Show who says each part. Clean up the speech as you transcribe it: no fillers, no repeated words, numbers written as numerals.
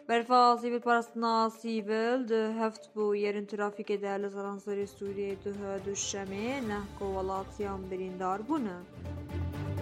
Speaker 1: Berfa Sivil Parastina Sivil de heft bu yerin trafik ederli Saransarı Suriye de düşemi nehko valatiyan birindar buna.